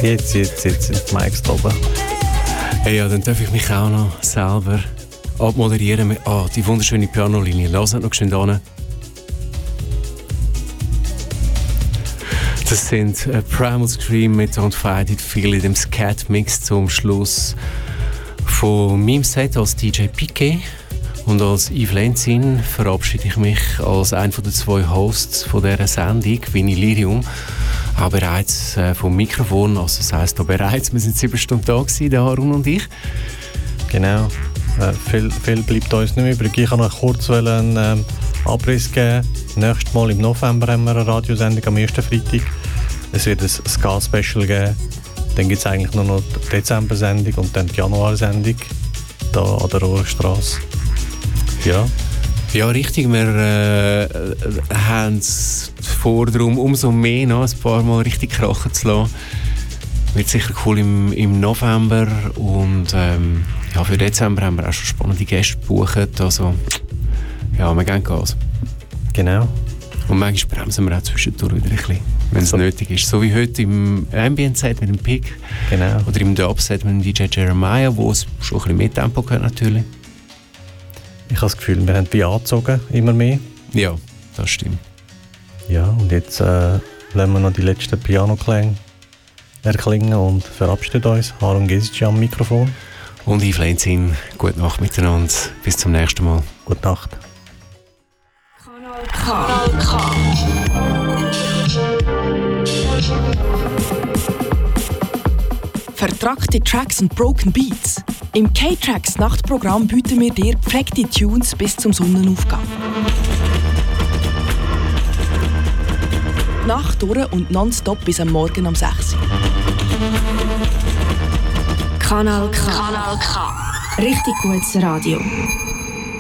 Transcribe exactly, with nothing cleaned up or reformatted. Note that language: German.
Jetzt, jetzt, jetzt sind die Mikes da oben. Hey, ja, dann darf ich mich auch noch selber abmoderieren. Ah, die wunderschöne Pianolinie. Lass noch schön an. Das sind äh, Primal Scream mit Don't Fight It, viel in dem Scat-Mix zum Schluss von meinem Set als D J Piqué. Und als Yves Lenzin verabschiede ich mich als einer der zwei Hosts von dieser Sendung, Vinylirium, auch bereits äh, vom Mikrofon. Also das heisst auch bereits, wir sind sieben Stunden da gewesen, der Harun und ich. Genau, äh, viel, viel bleibt uns nicht mehr übrig. Ich wollte noch kurz einen ähm, Abriss geben. Nächstes Mal im November haben wir eine Radiosendung am ersten Freitag. Es wird ein Ska-Special geben. Dann gibt es eigentlich nur noch die Dezember-Sendung und dann die Januar-Sendung hier an der Rohrstrasse. Ja. Ja, richtig. Wir äh, haben es vor, darum umso mehr noch ein paar Mal richtig krachen zu lassen. Wird sicher cool im, im November. Und ähm, ja, für Dezember haben wir auch schon spannende Gäste gebucht. Also, ja, wir gehen Gas. Genau. Und manchmal bremsen wir auch zwischendurch wieder ein bisschen, wenn es so nötig ist. So wie heute im Ambient-Set mit dem Pick. Genau. Oder im Dub-Set mit dem D J Jeremiah, wo es schon ein bisschen mehr Tempo hat natürlich. Ich habe das Gefühl, wir haben die angezogen, immer mehr. Ja, das stimmt. Ja, und jetzt äh, lassen wir noch die letzten Piano-Klänge erklingen und verabschieden uns. Harun Gesic am Mikrofon. Und Yves Lenzin, gute Nacht miteinander. Bis zum nächsten Mal. Gute Nacht. Kanal K. Vertrackte Tracks und Broken Beats. Im K-Tracks Nachtprogramm bieten wir dir gepflegte Tunes bis zum Sonnenaufgang. Nacht durch und nonstop bis am Morgen um sechs Uhr. Kanal K. Kanal K. Richtig gutes Radio.